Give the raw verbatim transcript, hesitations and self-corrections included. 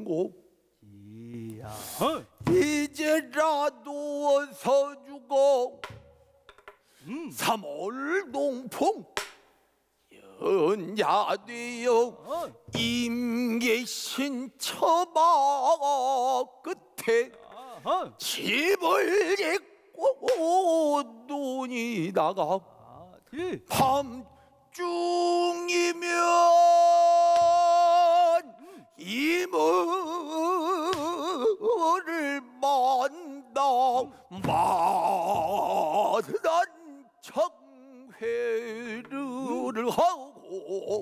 주고 이야. 이제라도 서주고 음. 삼월 동풍 연야되어 어. 임계신 처마 끝에 아하. 집을 짓고 눈이 나가 아, 예. 밤중이면 이모를 만나